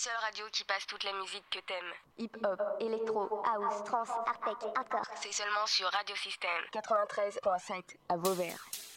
seule radio qui passe toute la musique que t'aimes. Hip-hop, électro, house, trance, hardtech, hardcore. C'est seulement sur Radio Système 93.7 à Vauvert.